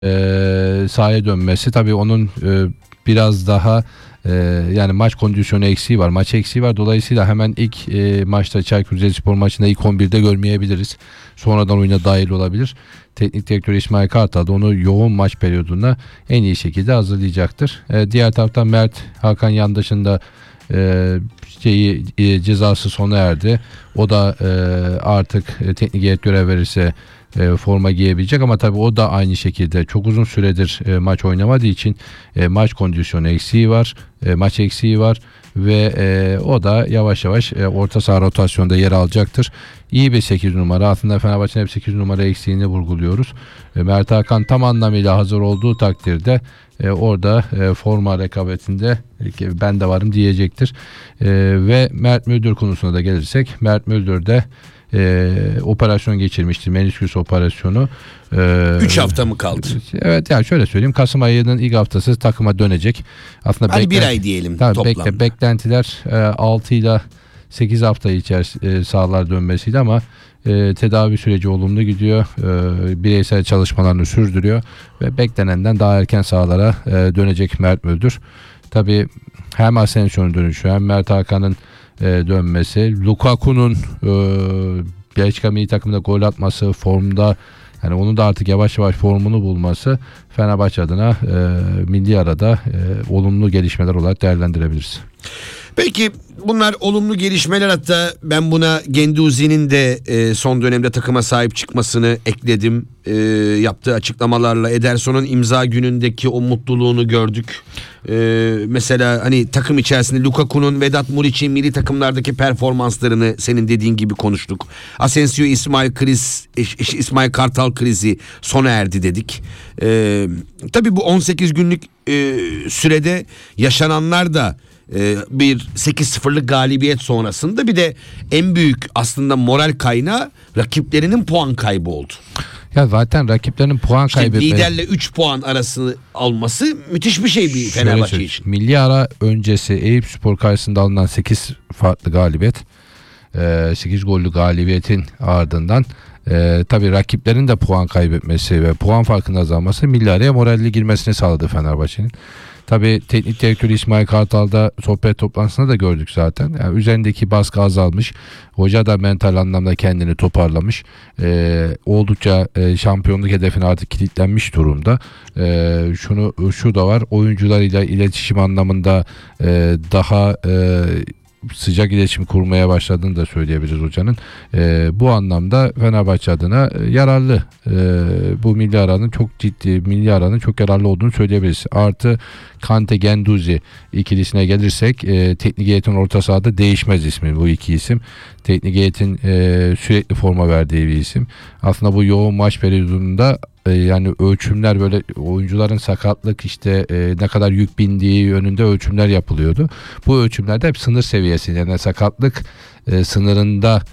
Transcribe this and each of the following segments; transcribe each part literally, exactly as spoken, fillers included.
e, sahaya dönmesi tabii onun e, biraz daha e, yani maç kondisyonu eksiği var, maç eksiği var. Dolayısıyla hemen ilk e, maçta Çaykur Rizespor maçında ilk on birde görmeyebiliriz. Sonradan oyuna dahil olabilir. Teknik direktör İsmail Kartal da onu yoğun maç periyodunda en iyi şekilde hazırlayacaktır. E, diğer taraftan Mert Hakan Yandaş'ın da e, şeyi e, cezası sona erdi. O da e, artık e, teknik heyet görev verirse E, forma giyebilecek ama tabii o da aynı şekilde çok uzun süredir e, maç oynamadığı için e, maç kondisyonu eksiği var, e, maç eksiği var ve e, o da yavaş yavaş e, orta saha rotasyonda yer alacaktır. İyi bir sekiz numara. Aslında Fenerbahçe'nin hep sekiz numara eksiğini vurguluyoruz. E, Mert Hakan tam anlamıyla hazır olduğu takdirde e, orada e, forma rekabetinde e, ben de varım diyecektir. E, ve Mert Müldür konusuna da gelirsek, Mert Müldür de E, operasyon geçirmişti, menisküs operasyonu. üç e, hafta mı kaldı? Evet, yani şöyle söyleyeyim, Kasım ayının ilk haftası takıma dönecek. Aslında hani beklen- bir ay diyelim tabii toplam. Bekle, beklentiler e, altı ile sekiz hafta içerisinde e, sahalar dönmesiydi ama e, tedavi süreci olumlu gidiyor. E, bireysel çalışmalarını sürdürüyor ve beklenenden daha erken sahalara e, dönecek Mert Müldür. Tabii hem Asensio'nun dönüşü hem Mert Hakan'ın e, dönmesi, Lukaku'nun e, Belçika milli takımda gol atması, formda, yani onun da artık yavaş yavaş formunu bulması Fenerbahçe adına e, milli arada e, olumlu gelişmeler olarak değerlendirebiliriz. Peki bunlar olumlu gelişmeler, hatta ben buna Guendouzi'nin de e, son dönemde takıma sahip çıkmasını ekledim. E, yaptığı açıklamalarla Ederson'un imza günündeki o mutluluğunu gördük. E, mesela hani takım içerisinde Lukaku'nun, Vedat Muriç'in milli takımlardaki performanslarını senin dediğin gibi konuştuk. Asensio İsmail kriz, İsmail Kartal krizi sona erdi dedik. E, tabii bu on sekiz günlük e, sürede yaşananlar da bir sekiz sıfırlık galibiyet sonrasında bir de en büyük aslında moral kaynağı rakiplerinin puan kaybı oldu. Ya zaten rakiplerinin puan işte kaybetmesi, liderle üç puan arası alması müthiş bir şey bir Fenerbahçe için. Milli ara öncesi Eyüpspor karşısında alınan sekiz farklı galibiyet, sekiz gollü galibiyetin ardından e, tabii rakiplerin de puan kaybetmesi ve puan farkının azalması milli araya moralli girmesini sağladı Fenerbahçe'nin. Tabii teknik direktör İsmail Kartal'da sohbet toplantısında da gördük zaten. Yani üzerindeki baskı azalmış. Hoca da mental anlamda kendini toparlamış. Ee, oldukça e, şampiyonluk hedefine artık kilitlenmiş durumda. Ee, şunu şu da var. Oyuncularıyla iletişim anlamında e, daha e, sıcak iletişim kurmaya başladığını da söyleyebiliriz hocanın. E, bu anlamda Fenerbahçe adına yararlı. E, bu milli aranın çok ciddi, milli aranın çok yararlı olduğunu söyleyebiliriz. Artı Kante Guendouzi ikilisine gelirsek, e, teknik heyetin orta sahada değişmez ismi bu iki isim. Teknik heyetin e, sürekli forma verdiği bir isim. Aslında bu yoğun maç periyodunda e, yani ölçümler, böyle oyuncuların sakatlık işte e, ne kadar yük bindiği yönünde ölçümler yapılıyordu. Bu ölçümlerde hep sınır seviyesinde, yani sakatlık e, sınırında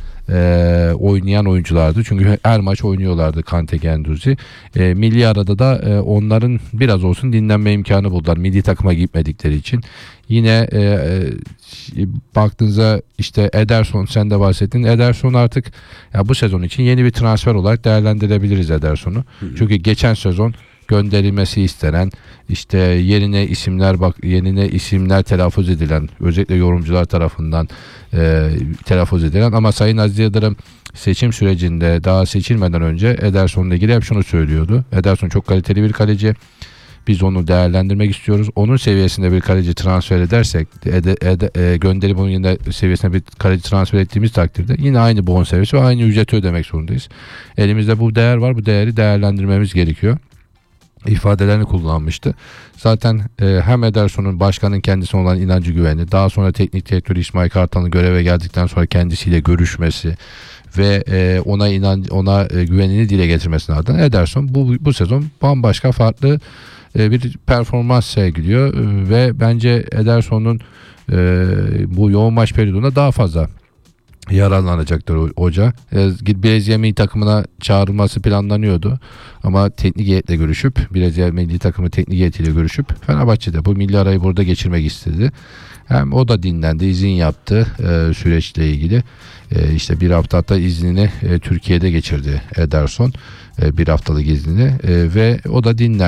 e, oynayan oyunculardı. Çünkü her maç oynuyorlardı Kante Guendouzi. E, milli arada da e, onların biraz olsun dinlenme imkanı buldular. Milli takıma gitmedikleri için. Yine e, e, baktığınızda işte Ederson, sen de bahsettin. Ederson artık ya bu sezon için yeni bir transfer olarak değerlendirebiliriz Ederson'u. Çünkü geçen sezon gönderilmesi istenen, işte yerine isimler bak yerine isimler telaffuz edilen, özellikle yorumcular tarafından e, telaffuz edilen, ama Sayın Aziz Yıldırım seçim sürecinde daha seçilmeden önce Ederson'la ilgili hep şunu söylüyordu. Ederson çok kaliteli bir kaleci. Biz onu değerlendirmek istiyoruz. Onun seviyesinde bir kaleci transfer edersek, ede, ede, e, gönderip onun yine seviyesine bir kaleci transfer ettiğimiz takdirde yine aynı bonservisi ve aynı ücreti ödemek zorundayız. Elimizde bu değer var. Bu değeri değerlendirmemiz gerekiyor ifadelerini kullanmıştı. Zaten e, hem Ederson'un başkanın kendisine olan inancı, güveni, daha sonra teknik direktör İsmail Kartal'ın göreve geldikten sonra kendisiyle görüşmesi ve e, ona inan ona e, güvenini dile getirmesine ardından Ederson bu bu sezon bambaşka, farklı e, bir performans sergiliyor e, ve bence Ederson'un e, bu yoğun maç periyodunda daha fazla yararlanacaktır hoca. E, Brezilya milli takımına çağrılması planlanıyordu. Ama teknik heyetle görüşüp, Brezilya milli takımı teknik heyetiyle görüşüp Fenerbahçe'de bu milli arayı burada geçirmek istedi. Hem o da dinlendi, izin yaptı e, süreçle ilgili. E, işte bir hafta hatta iznini e, Türkiye'de geçirdi Ederson. E, bir haftalık iznini e, ve o da dinlendi.